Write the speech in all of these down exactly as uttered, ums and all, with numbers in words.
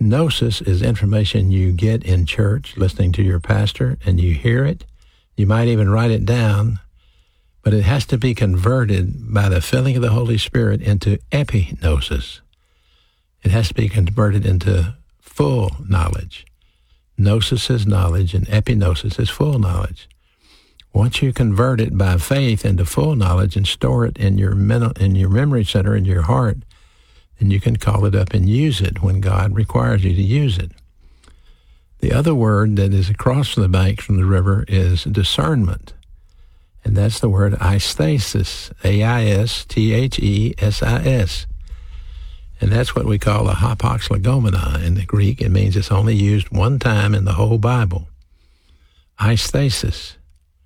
Gnosis is information you get in church, listening to your pastor, and you hear it. You might even write it down, but it has to be converted by the filling of the Holy Spirit into epignosis. It has to be converted into full knowledge. Gnosis is knowledge, and epignosis is full knowledge. Once you convert it by faith into full knowledge and store it in your mental, in your memory center, in your heart, then you can call it up and use it when God requires you to use it. The other word that is across the bank from the river is discernment, and that's the word eistasis, A I S T H E S I S. And that's what we call a hapax legomena in the Greek. It means it's only used one time in the whole Bible. Eistasis.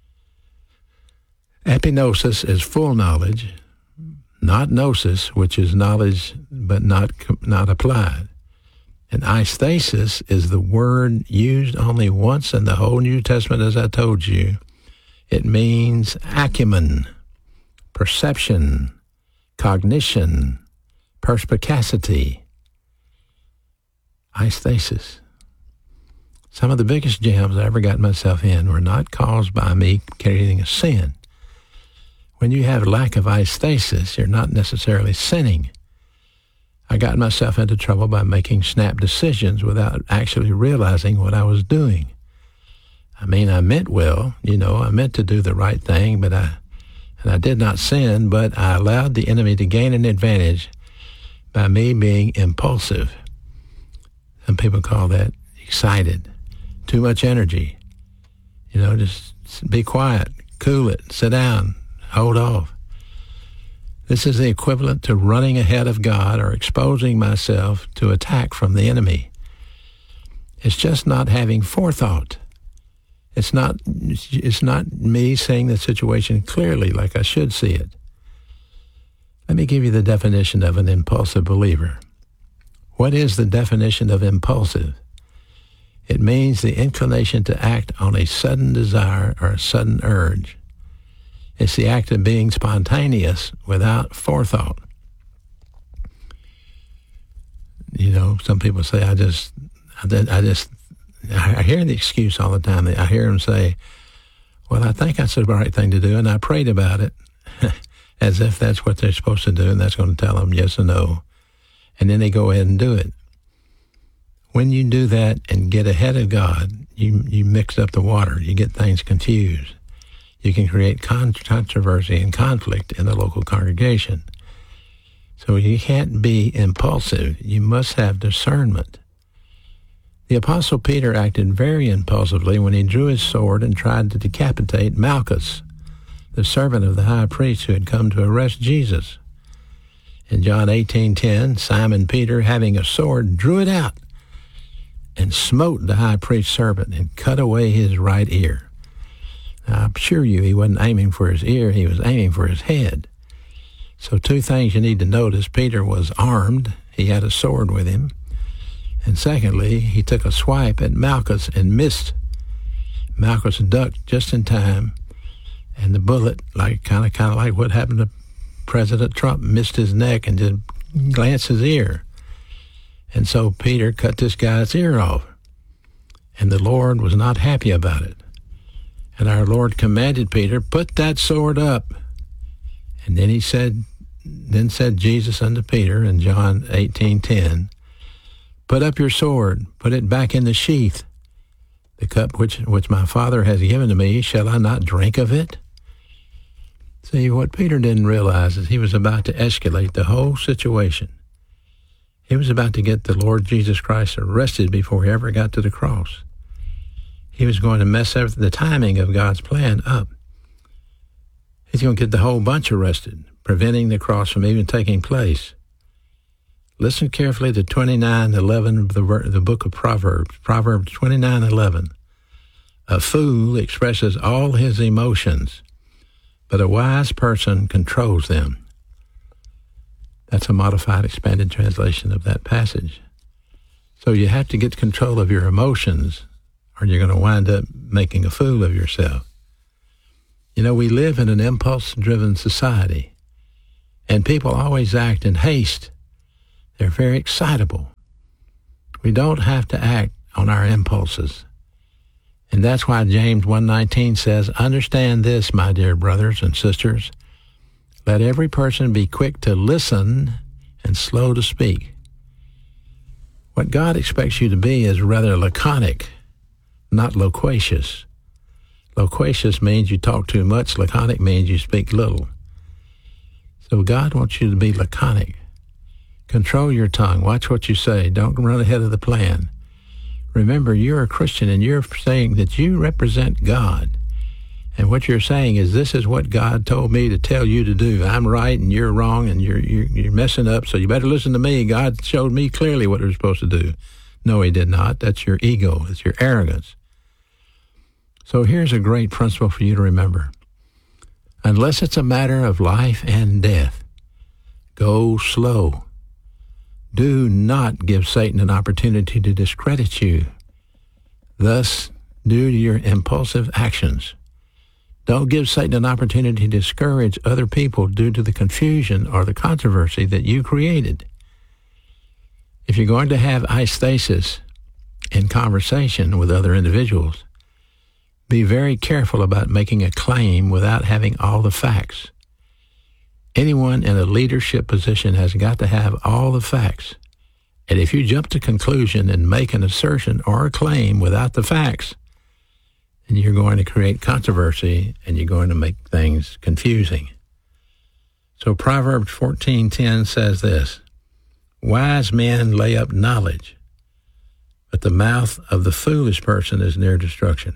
Epignosis is full knowledge, not gnosis, which is knowledge but not not applied. And eistasis is the word used only once in the whole New Testament, as I told you. It means acumen, perception, cognition, perspicacity. Eistasis. Some of the biggest jams I ever got myself in were not caused by me committing a sin. When you have lack of eistasis, you're not necessarily sinning. I got myself into trouble by making snap decisions without actually realizing what I was doing. I mean, I meant well, you know, I meant to do the right thing, but I, and I did not sin, but I allowed the enemy to gain an advantage by me being impulsive. Some people call that excited, too much energy. You know, just be quiet, cool it, sit down, hold off. This is the equivalent to running ahead of God or exposing myself to attack from the enemy. It's just not having forethought. It's not, it's not me seeing the situation clearly like I should see it. Let me give you the definition of an impulsive believer. What is the definition of impulsive? It means the inclination to act on a sudden desire or a sudden urge. It's the act of being spontaneous without forethought. You know, some people say, I just, I just, I hear the excuse all the time. I hear them say, well, I think that's the right thing to do, and I prayed about it, as if that's what they're supposed to do, and that's going to tell them yes or no. And then they go ahead and do it. When you do that and get ahead of God, you, you mix up the water. You get things confused. You can create con- controversy and conflict in the local congregation. So you can't be impulsive. You must have discernment. The Apostle Peter acted very impulsively when he drew his sword and tried to decapitate Malchus, the servant of the high priest who had come to arrest Jesus. In John eighteen ten, Simon Peter, having a sword, drew it out and smote the high priest's servant and cut away his right ear. Now, I assure you he wasn't aiming for his ear, he was aiming for his head. So two things you need to notice. Peter was armed. He had a sword with him. And secondly, he took a swipe at Malchus and missed. Malchus ducked just in time, and the bullet, like kind of kind of like what happened to President Trump, missed his neck and just glanced his ear. And so Peter cut this guy's ear off, and the Lord was not happy about it. And our Lord commanded Peter, put that sword up. And then he said, then said Jesus unto Peter in John eighteen ten, put up your sword, put it back in the sheath. The cup which, which my Father has given to me, shall I not drink of it? See, what Peter didn't realize is he was about to escalate the whole situation. He was about to get the Lord Jesus Christ arrested before he ever got to the cross. He was going to mess up the timing of God's plan up. He's going to get the whole bunch arrested, preventing the cross from even taking place. Listen carefully to twenty-nine eleven of the, the book of Proverbs, Proverbs twenty-nine eleven. A fool expresses all his emotions, but a wise person controls them. That's a modified, expanded translation of that passage. So you have to get control of your emotions, or you're going to wind up making a fool of yourself. You know, we live in an impulse-driven society, and people always act in haste. They're very excitable. We don't have to act on our impulses. And that's why James one nineteen says, understand this, my dear brothers and sisters. Let every person be quick to listen and slow to speak. What God expects you to be is rather laconic, not loquacious. Loquacious means you talk too much. Laconic means you speak little. So God wants you to be laconic. Control your tongue. Watch what you say. Don't run ahead of the plan. Remember, you're a Christian, and you're saying that you represent God. And what you're saying is, this is what God told me to tell you to do. I'm right, and you're wrong, and you're, you're, you're messing up, so you better listen to me. God showed me clearly what we're supposed to do. No, he did not. That's your ego. It's your arrogance. So here's a great principle for you to remember. Unless it's a matter of life and death, go slow. Do not give Satan an opportunity to discredit you. Thus, due to your impulsive actions, don't give Satan an opportunity to discourage other people due to the confusion or the controversy that you created. If you're going to have eistasis in conversation with other individuals, be very careful about making a claim without having all the facts. Anyone in a leadership position has got to have all the facts. And if you jump to conclusion and make an assertion or a claim without the facts, then you're going to create controversy and you're going to make things confusing. So Proverbs fourteen ten says this, wise men lay up knowledge, but the mouth of the foolish person is near destruction.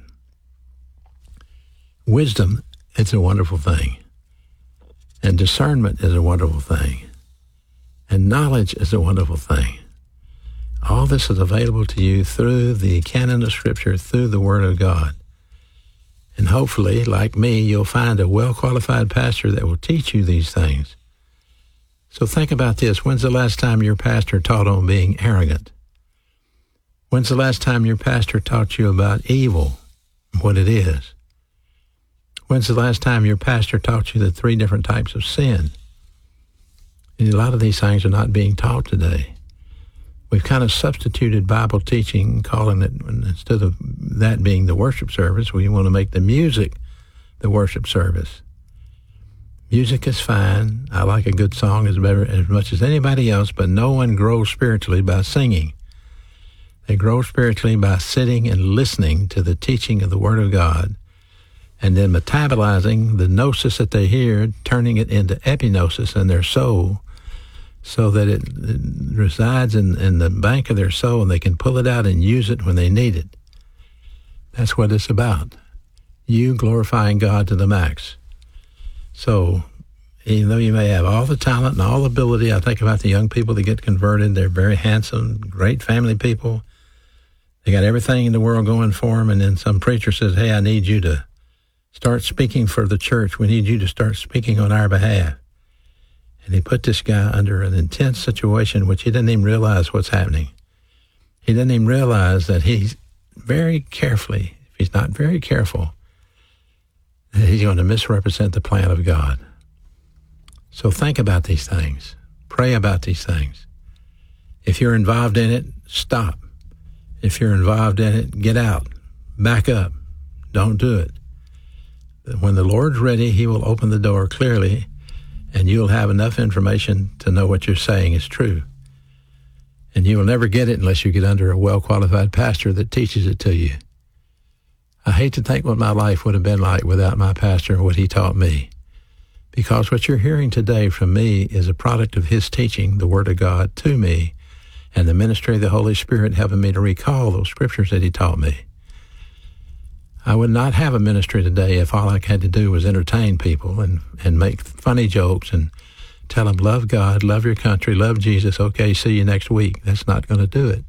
Wisdom is a wonderful thing. And discernment is a wonderful thing. And knowledge is a wonderful thing. All this is available to you through the canon of Scripture, through the Word of God. And hopefully, like me, you'll find a well-qualified pastor that will teach you these things. So think about this. When's the last time your pastor taught on being arrogant? When's the last time your pastor taught you about evil, what it is? When's the last time your pastor taught you the three different types of sin? And a lot of these things are not being taught today. We've kind of substituted Bible teaching, calling it, instead of that being the worship service, we want to make the music the worship service. Music is fine. I like a good song as, better, as much as anybody else, but no one grows spiritually by singing. They grow spiritually by sitting and listening to the teaching of the Word of God, and then metabolizing the gnosis that they hear, turning it into epignosis in their soul, so that it, it resides in, in the bank of their soul, and they can pull it out and use it when they need it. That's what it's about. You glorifying God to the max. So, even though you may have all the talent and all ability, I think about the young people that get converted. They're very handsome, great family people. They got everything in the world going for them, and then some preacher says, hey, I need you to start speaking for the church. We need you to start speaking on our behalf. And he put this guy under an intense situation, which he didn't even realize what's happening. He didn't even realize that he's very carefully, if he's not very careful, that he's going to misrepresent the plan of God. So think about these things. Pray about these things. If you're involved in it, stop. If you're involved in it, get out. Back up. Don't do it. When the Lord's ready, he will open the door clearly, and you'll have enough information to know what you're saying is true. And you will never get it unless you get under a well-qualified pastor that teaches it to you. I hate to think what my life would have been like without my pastor and what he taught me. Because what you're hearing today from me is a product of his teaching, the Word of God, to me, and the ministry of the Holy Spirit helping me to recall those scriptures that he taught me. I would not have a ministry today if all I had to do was entertain people and, and make funny jokes and tell them, love God, love your country, love Jesus, okay, see you next week. That's not going to do it.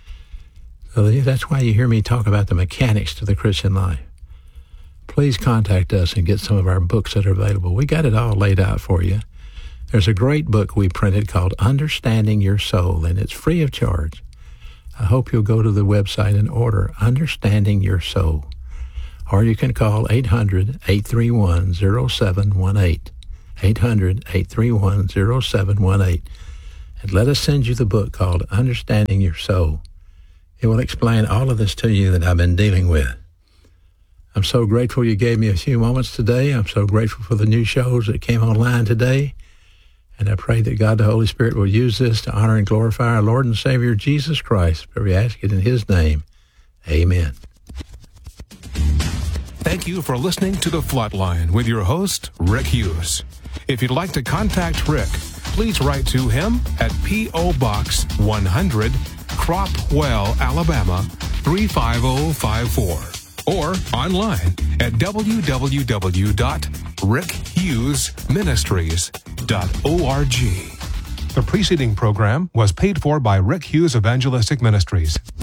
So that's why you hear me talk about the mechanics to the Christian life. Please contact us and get some of our books that are available. We got it all laid out for you. There's a great book we printed called Understanding Your Soul, and it's free of charge. I hope you'll go to the website and order Understanding Your Soul. Or you can call eight hundred, eight three one, zero seven one eight, eight hundred, eight three one, zero seven one eight, and let us send you the book called Understanding Your Soul. It will explain all of this to you that I've been dealing with. I'm so grateful you gave me a few moments today. I'm so grateful for the new shows that came online today. And I pray that God the Holy Spirit will use this to honor and glorify our Lord and Savior Jesus Christ. But we ask it in His name. Amen. Thank you for listening to The Flatline with your host, Rick Hughes. If you'd like to contact Rick, please write to him at P O. Box one hundred, Cropwell, Alabama, three five zero five four, or online at w w w dot rick hughes ministries dot org. The preceding program was paid for by Rick Hughes Evangelistic Ministries.